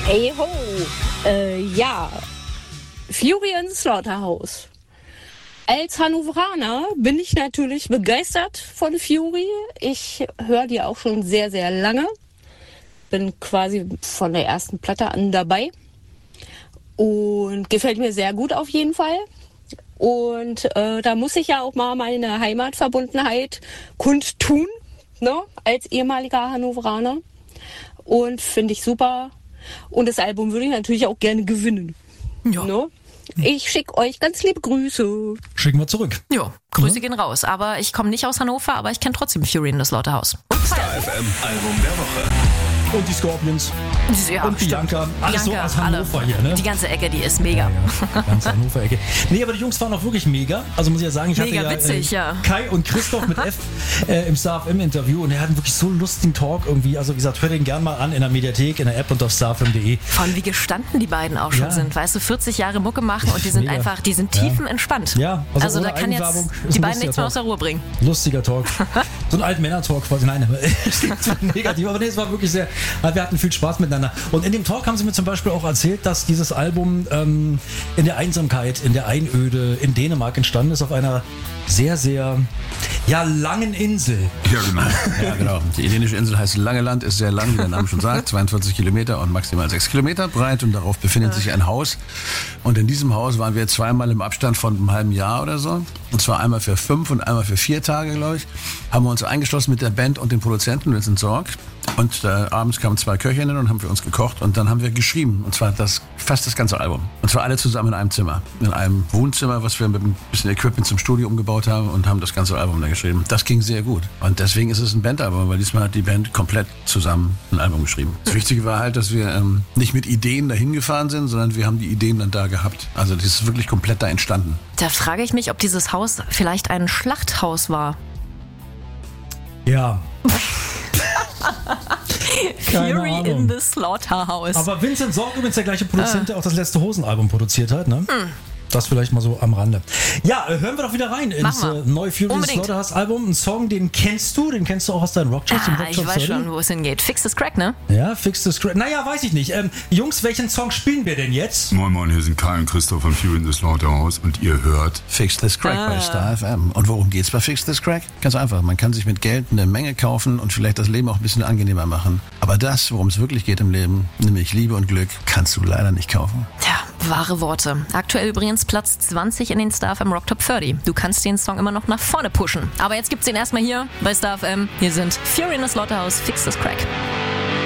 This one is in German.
Hey ho, ja, Fury in the Slaughterhouse. Als Hannoveraner bin ich natürlich begeistert von Fury. Ich höre die auch schon sehr, sehr lange. Bin quasi von der ersten Platte an dabei. Und gefällt mir sehr gut auf jeden Fall. Und da muss ich ja auch mal meine Heimatverbundenheit kundtun, ne, als ehemaliger Hannoveraner. Und finde ich super. Und das Album würde ich natürlich auch gerne gewinnen. Ja. Ne? Ich schicke euch ganz liebe Grüße. Schicken wir zurück. Jo, Grüße gehen raus. Aber ich komme nicht aus Hannover, aber ich kenne trotzdem Fury in the Slaughterhouse. Star FM Album der Woche. Und die Scorpions. Ja, und Bianca. Alles so aus Hannover hier, ne? Die ganze Ecke, die ist mega. Ja, ganze Hannover-Ecke. Nee, aber die Jungs waren auch wirklich mega. Also muss ich ja sagen, ich mega hatte witzig, ja. Kai und Christoph mit F im Star FM-Interview und die hatten wirklich so lustigen Talk irgendwie. Also wie gesagt, hört den gern mal an in der Mediathek, in der App und auf starfm.de. Vor allem, wie gestanden die beiden auch schon sind. Weißt du, 40 Jahre Mucke machen und die sind mega. einfach, die sind tiefenentspannt. Ja, also da kann jetzt die beiden nichts mehr aus der Ruhe bringen. Lustiger Talk. So ein alten Männer-Talk quasi. Nein, aber es klingt negativ. Aber nee, es war wirklich sehr, wir hatten viel Spaß miteinander. Und in dem Talk haben sie mir zum Beispiel auch erzählt, dass dieses Album in der Einsamkeit, in der Einöde in Dänemark entstanden ist, auf einer sehr, sehr langen Insel. Ja, genau. Ja, genau. Die dänische Insel heißt Langeland, ist sehr lang, wie der Name schon sagt, 42 Kilometer und maximal 6 Kilometer breit und darauf befindet sich ein Haus. Und in diesem Haus waren wir zweimal im Abstand von einem halben Jahr oder so. Und zwar einmal für 5 und einmal für 4 Tage, glaube ich. Haben wir uns eingeschlossen mit der Band und den Produzenten, wir sind Sorg. Und abends kamen 2 Köchinnen und haben für uns gekocht und dann haben wir geschrieben. Und zwar fast das ganze Album. Und zwar alle zusammen in einem Zimmer. In einem Wohnzimmer, was wir mit ein bisschen Equipment zum Studio umgebaut haben und haben das ganze Album da geschrieben. Das ging sehr gut. Und deswegen ist es ein Bandalbum, weil diesmal hat die Band komplett zusammen ein Album geschrieben. Das Wichtige war halt, dass wir nicht mit Ideen dahin gefahren sind, sondern wir haben die Ideen dann da gehabt. Also das ist wirklich komplett da entstanden. Da frage ich mich, ob dieses Haus vielleicht ein Schlachthaus war. Ja. Fury in the Slaughterhouse. Aber Vincent Sorg übrigens der gleiche Produzent, der auch das letzte Hosenalbum produziert hat, ne? Das vielleicht mal so am Rande. Ja, hören wir doch wieder rein ins neue Fury in the Slaughterhouse Album. Ein Song, den kennst du auch aus deinen Rockcharts. Ich weiß schon, wo es hingeht. Fix this Crack, ne? Ja, Fix this Crack. Naja, weiß ich nicht. Jungs, welchen Song spielen wir denn jetzt? Moin Moin, hier sind Kai und Christoph von Fury in the Slaughterhouse und ihr hört Fix this Crack bei Star FM. Und worum geht's bei Fix this Crack? Ganz einfach, man kann sich mit Geld eine Menge kaufen und vielleicht das Leben auch ein bisschen angenehmer machen. Aber das, worum es wirklich geht im Leben, nämlich Liebe und Glück, kannst du leider nicht kaufen. Tja, wahre Worte. Aktuell übrigens Platz 20 in den Star FM Rock Top 30. Du kannst den Song immer noch nach vorne pushen. Aber jetzt gibt's den erstmal hier bei Star FM. Hier sind Fury in the Slaughterhouse, Fix this Crack.